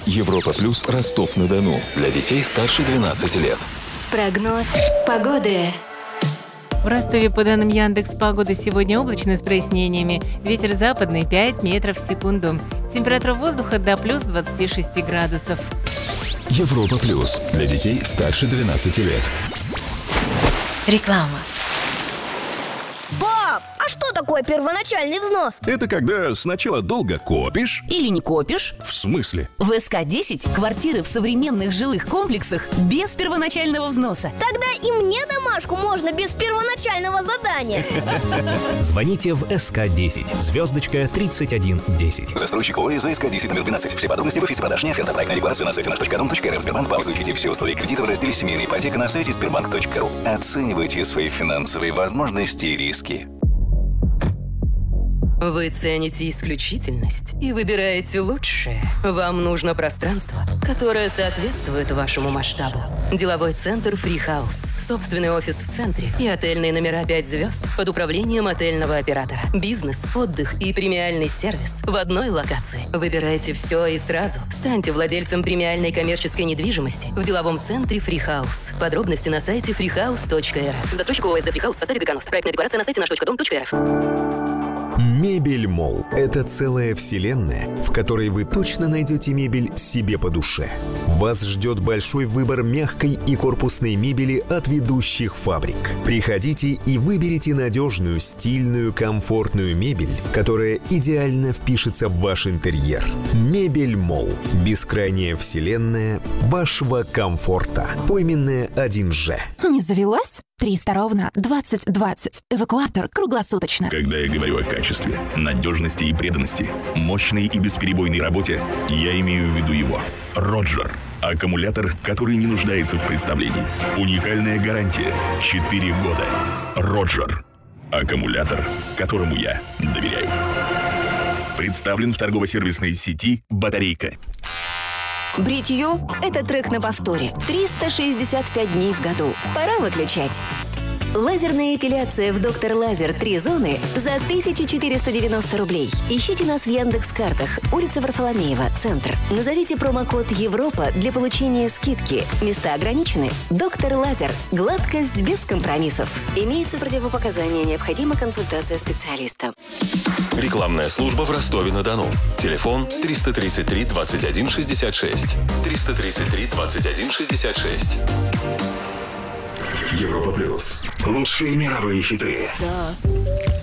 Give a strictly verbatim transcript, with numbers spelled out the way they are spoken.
Европа Плюс Ростов-на-Дону. Для детей старше двенадцати лет. Прогноз погоды. В Ростове, по данным Яндекс.Погоды, сегодня облачно с прояснениями. Ветер западный пять метров в секунду. Температура воздуха до плюс двадцати шести градусов. Европа Плюс. Для детей старше двенадцати лет. Реклама. Пап, а что такое первоначальный взнос? Это когда сначала долго копишь. Или не копишь. В смысле? В эс ка десять квартиры в современных жилых комплексах без первоначального взноса. Тогда и мне домашку можно без первоначального задания. Звоните в эс ка десять, звездочка тридцать один десять. Застройщик ООО за эс ка десять номер двенадцать. Все подробности в офисе продаж «Неоферта». Проектная декларация на сайте наш точка дом точка эр эф. Сбербанк. Изучите все условия кредита в разделе «Семейная ипотека» на сайте сбербанк точка ру. Оценивайте свои финансовые возможности и риски. Вы цените исключительность и выбираете лучшее. Вам нужно пространство, которое соответствует вашему масштабу. Деловой центр Free House. Собственный офис в центре и отельные номера пять звезд под управлением отельного оператора. Бизнес, отдых и премиальный сервис в одной локации. Выбирайте все и сразу. Станьте владельцем премиальной коммерческой недвижимости в деловом центре Free House. Подробности на сайте фри хаус точка эр эф. Застройщик ООО за Free House в составе Гаганост. Проектная декларация на сайте наш точка дом точка эр эф. Мебель Молл – это целая вселенная, в которой вы точно найдете мебель себе по душе. Вас ждет большой выбор мягкой и корпусной мебели от ведущих фабрик. Приходите и выберите надежную, стильную, комфортную мебель, которая идеально впишется в ваш интерьер. Мебель Молл – бескрайняя вселенная вашего комфорта. Пойменная один же. Не завелась? триста ровно двадцать двадцать. Эвакуатор круглосуточно. Когда я говорю о качестве, надежности и преданности, мощной и бесперебойной работе, я имею в виду его. Роджер. Аккумулятор, который не нуждается в представлении. Уникальная гарантия. четыре года. Роджер. Аккумулятор, которому я доверяю. Представлен в торгово-сервисной сети «Батарейка». Бритье – это трек на повторе. триста шестьдесят пять дней в году. Пора выключать. Лазерная эпиляция в Доктор Лазер три зоны за тысяча четыреста девяносто рублей. Ищите нас в Яндекс.Картах. Улица Варфоломеева, центр. Назовите промокод Европа для получения скидки. Места ограничены. Доктор Лазер. Гладкость без компромиссов. Имеются противопоказания. Необходима консультация специалиста. Рекламная служба в Ростове-на-Дону. Телефон триста тридцать три двадцать один шестьдесят шесть. триста тридцать три двадцать один шестьдесят шесть. Европа Плюс. Лучшие мировые хиты. Да.